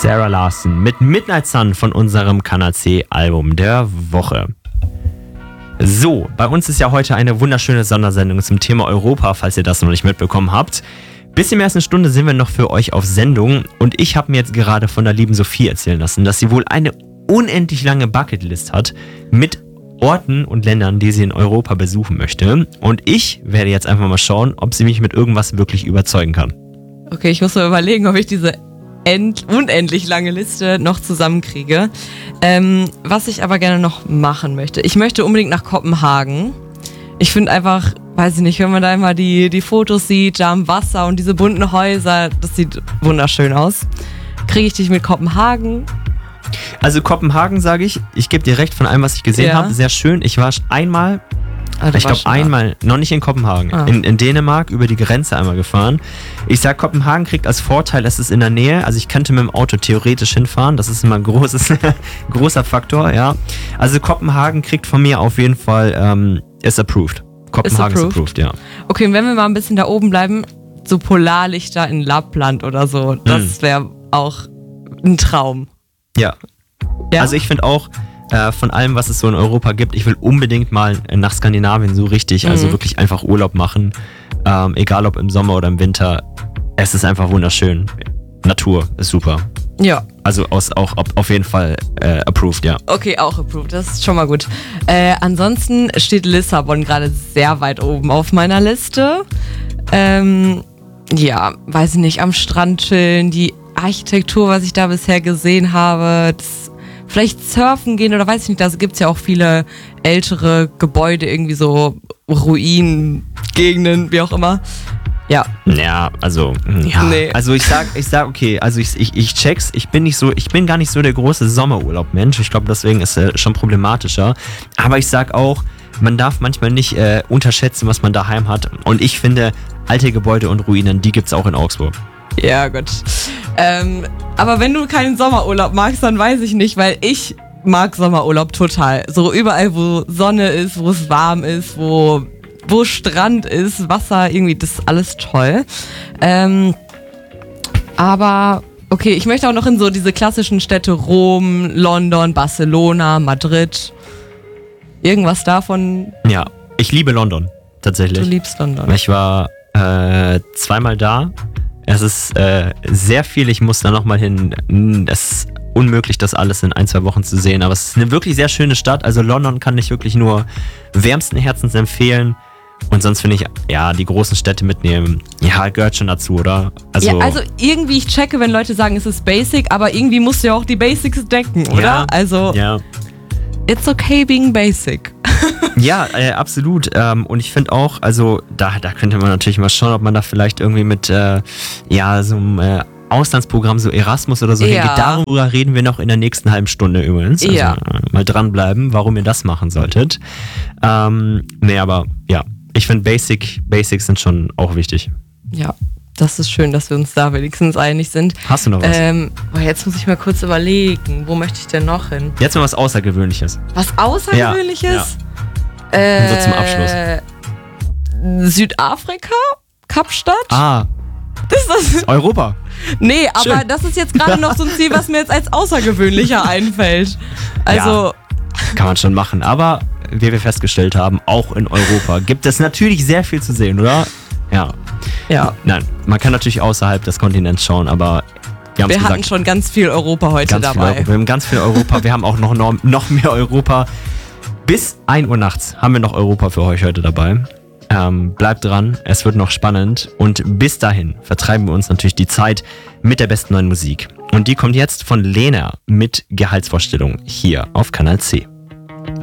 Sarah Larson mit Midnight Sun von unserem Kanal C Album der Woche. So, bei uns ist ja heute eine wunderschöne Sondersendung zum Thema Europa, falls ihr das noch nicht mitbekommen habt. Bisschen mehr als eine Stunde sind wir noch für euch auf Sendung und ich habe mir jetzt gerade von der lieben Sophie erzählen lassen, dass sie wohl eine unendlich lange Bucketlist hat mit Orten und Ländern, die sie in Europa besuchen möchte. Und ich werde jetzt einfach mal schauen, ob sie mich mit irgendwas wirklich überzeugen kann. Okay, ich muss mal überlegen, ob ich diese unendlich lange Liste noch zusammenkriege. Was ich aber gerne noch machen möchte. Ich möchte unbedingt nach Kopenhagen. Ich finde einfach, weiß ich nicht, wenn man da immer die Fotos sieht, da am Wasser und diese bunten Häuser, das sieht wunderschön aus. Kriege ich dich mit Kopenhagen? Also Kopenhagen, sage ich gebe dir recht von allem, was ich gesehen habe. Sehr schön. Ich war einmal, noch nicht in Kopenhagen, in Dänemark über die Grenze einmal gefahren. Ich sag, Kopenhagen kriegt als Vorteil, es ist in der Nähe, also ich könnte mit dem Auto theoretisch hinfahren, das ist immer ein großer Faktor, ja. Also Kopenhagen kriegt von mir auf jeden Fall, ist approved. Kopenhagen ist approved, ja. Okay, und wenn wir mal ein bisschen da oben bleiben, so Polarlichter in Lappland oder so, das wäre auch ein Traum. Ja. Also ich finde auch, von allem, was es so in Europa gibt, ich will unbedingt mal nach Skandinavien so richtig, also wirklich einfach Urlaub machen, egal ob im Sommer oder im Winter, es ist einfach wunderschön. Natur ist super. Ja. Also auch auf jeden Fall approved, ja. Okay, auch approved, das ist schon mal gut. Ansonsten steht Lissabon gerade sehr weit oben auf meiner Liste. Ja, weiß ich nicht, am Strand chillen, die Architektur, was ich da bisher gesehen habe, vielleicht surfen gehen oder weiß ich nicht, da gibt es ja auch viele ältere Gebäude, irgendwie so Ruinen, Gegenden, wie auch immer. Ja. Ja, also, ja. Nee. Also ich sag, okay, also ich check's, ich bin gar nicht so der große Sommerurlaub-Mensch, ich glaube, deswegen ist es schon problematischer, aber ich sag auch, man darf manchmal nicht unterschätzen, was man daheim hat und ich finde, alte Gebäude und Ruinen, die gibt's auch in Augsburg. Ja, gut. Aber wenn du keinen Sommerurlaub magst, dann weiß ich nicht, weil ich mag Sommerurlaub total. So überall, wo Sonne ist, wo es warm ist, wo Strand ist, Wasser, irgendwie, das ist alles toll. Aber, okay, ich möchte auch noch in so diese klassischen Städte Rom, London, Barcelona, Madrid. Irgendwas davon. Ja, ich liebe London, tatsächlich. Du liebst London. Ich war zweimal da. Es ist sehr viel, ich muss da nochmal hin. Es ist unmöglich, das alles in 1-2 Wochen zu sehen, aber es ist eine wirklich sehr schöne Stadt. Also London kann ich wirklich nur wärmsten Herzens empfehlen. Und sonst finde ich, ja, die großen Städte mitnehmen, ja, gehört schon dazu, oder? Also irgendwie, ich checke, wenn Leute sagen, es ist basic, aber irgendwie musst du ja auch die Basics decken, oder? Ja, also, it's okay being basic. Ja, absolut. Und ich finde auch, also da könnte man natürlich mal schauen, ob man da vielleicht irgendwie mit so einem Auslandsprogramm, so Erasmus oder so hingeht. Darüber reden wir noch in der nächsten halben Stunde übrigens. Also mal dranbleiben, warum ihr das machen solltet. Aber ja, ich finde Basics sind schon auch wichtig. Ja, das ist schön, dass wir uns da wenigstens einig sind. Hast du noch was? Jetzt muss ich mal kurz überlegen, wo möchte ich denn noch hin? Jetzt mal was Außergewöhnliches. Was Außergewöhnliches? Ja. So zum Abschluss. Südafrika? Kapstadt? Ist das Europa? Nee, aber schön. Das ist jetzt gerade noch so ein Ziel, was mir jetzt als außergewöhnlicher einfällt. Also. Kann man schon machen, aber wie wir festgestellt haben, auch in Europa gibt es natürlich sehr viel zu sehen, oder? Ja. Nein, man kann natürlich außerhalb des Kontinents schauen, aber wir hatten schon ganz viel Europa heute dabei. Wir haben ganz viel Europa, wir haben auch noch mehr Europa. Bis 1 Uhr nachts haben wir noch Europa für euch heute dabei. Bleibt dran, es wird noch spannend und bis dahin vertreiben wir uns natürlich die Zeit mit der besten neuen Musik. Und die kommt jetzt von Lena mit Gehaltsvorstellung hier auf Kanal C.